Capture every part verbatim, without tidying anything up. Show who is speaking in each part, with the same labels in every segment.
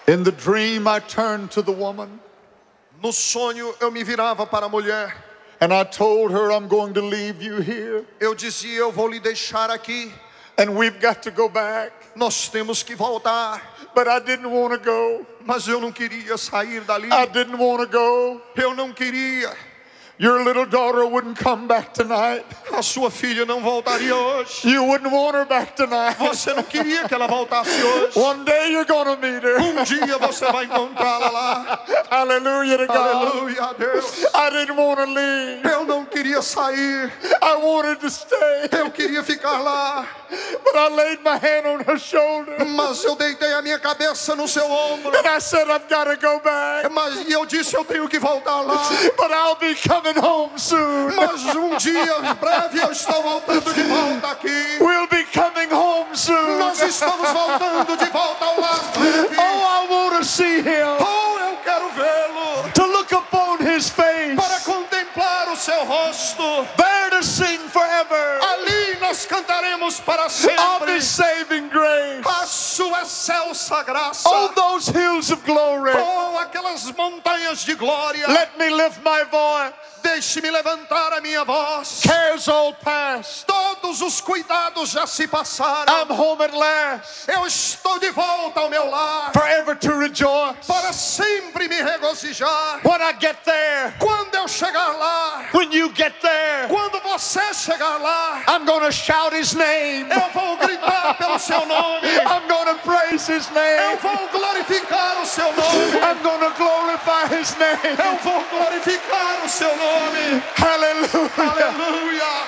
Speaker 1: In the dream, I turned to the woman.
Speaker 2: No sonho eu me virava para a mulher.
Speaker 1: And I told her, I'm going to leave you here.
Speaker 2: Eu dizia, eu vou lhe deixar aqui.
Speaker 1: And we've got to go back.
Speaker 2: Nós temos que voltar.
Speaker 1: But I didn't want to go.
Speaker 2: Mas eu não queria sair dali.
Speaker 1: I didn't want to go.
Speaker 2: Eu não queria.
Speaker 1: Your little daughter wouldn't come back tonight.
Speaker 2: A sua filha não voltaria hoje.
Speaker 1: You wouldn't want her back tonight.
Speaker 2: Você não queria que ela voltasse hoje.
Speaker 1: One day you're going to meet her.
Speaker 2: Um dia você vai encontrá-la lá.
Speaker 1: Hallelujah to God.
Speaker 2: Aleluia a Deus.
Speaker 1: I didn't want to leave.
Speaker 2: Eu não queria sair.
Speaker 1: I wanted to stay.
Speaker 2: Eu queria ficar lá.
Speaker 1: But I laid my hand on her shoulder.
Speaker 2: Mas eu deitei a minha cabeça no seu ombro.
Speaker 1: And I said, I've got to go back.
Speaker 2: Mas e eu disse, eu tenho que voltar lá.
Speaker 1: But I'll be coming home soon.
Speaker 2: Mas um dia em breve eu estou voltando de volta aqui.
Speaker 1: We'll be coming home soon.
Speaker 2: Nós estamos voltando de volta ao lar.
Speaker 1: Oh, I want to see him.
Speaker 2: Oh, eu quero vê-lo.
Speaker 1: To look upon his face.
Speaker 2: Para contemplar o seu rosto.
Speaker 1: There to sing forever.
Speaker 2: Ali nós cantaremos para
Speaker 1: Of
Speaker 2: sempre.
Speaker 1: his saving grace.
Speaker 2: A sua excelsa graça.
Speaker 1: Oh, those hills of glory.
Speaker 2: Oh, aquelas montanhas de glória.
Speaker 1: Let me lift my voice.
Speaker 2: Deixe-me levantar a minha voz.
Speaker 1: Cares all past.
Speaker 2: Todos os cuidados já se passaram.
Speaker 1: I'm home at last.
Speaker 2: Eu estou de volta ao meu lar.
Speaker 1: Forever to rejoice.
Speaker 2: Para sempre me regozijar.
Speaker 1: When I get there.
Speaker 2: Quando eu chegar lá.
Speaker 1: When you get there.
Speaker 2: Quando você chegar lá.
Speaker 1: I'm going to shout his name.
Speaker 2: Eu vou gritar pelo seu nome.
Speaker 1: I'm going to praise his
Speaker 2: Eu
Speaker 1: name.
Speaker 2: vou glorificar o seu nome.
Speaker 1: I'm going to glorify his name.
Speaker 2: Eu vou glorificar o seu nome.
Speaker 1: Hallelujah.
Speaker 2: Aleluia.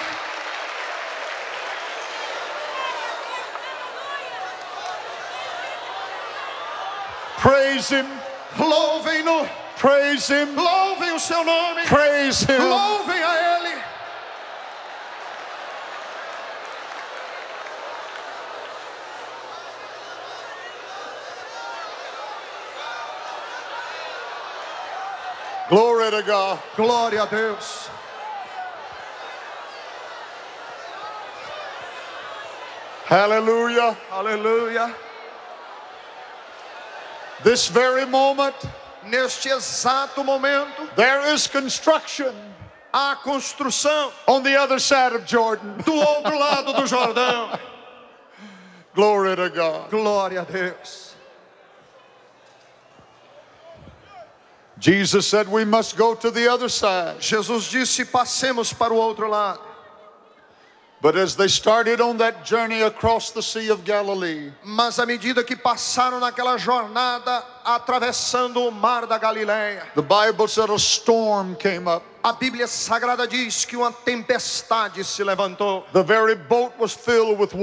Speaker 1: Praise him.
Speaker 2: Louvem-no.
Speaker 1: Praise him.
Speaker 2: Louvem o seu nome.
Speaker 1: Praise him.
Speaker 2: Louvem a ele.
Speaker 1: Glory to God.
Speaker 2: Glória a Deus.
Speaker 1: Hallelujah.
Speaker 2: Aleluia.
Speaker 1: This very moment,
Speaker 2: Neste exato momento,
Speaker 1: there is construction
Speaker 2: há construção
Speaker 1: on the other side of Jordan.
Speaker 2: do outro lado do Jordão.
Speaker 1: Glory to God.
Speaker 2: Glória a Deus.
Speaker 1: Jesus said we must go to the other side.
Speaker 2: Jesus disse, passemos para o outro lado.
Speaker 1: But as they started on that journey across the Sea of Galilee,
Speaker 2: Mas à medida que passaram naquela jornada, atravessando o mar da Galileia,
Speaker 1: the Bible said a storm came up.
Speaker 2: a Bíblia Sagrada diz que uma tempestade se levantou.
Speaker 1: The very boat was filled with